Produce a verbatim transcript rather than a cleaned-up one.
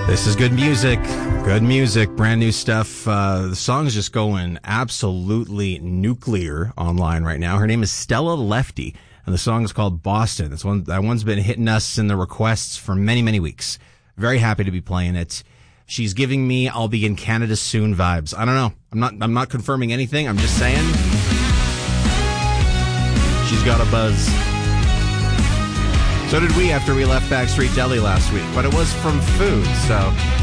This is good music. Good music. Brand new stuff. Uh, the song is just going absolutely nuclear online right now. Her name is Stella Lefty, and the song is called Boston. That's one, that one's been hitting us in the requests for many, many weeks. Very happy to be playing it. She's giving me I'll be in Canada soon vibes. I don't know. I'm not, I'm not confirming anything. I'm just saying she's got a buzz. So did we after we left Backstreet Deli last week, but it was from food, so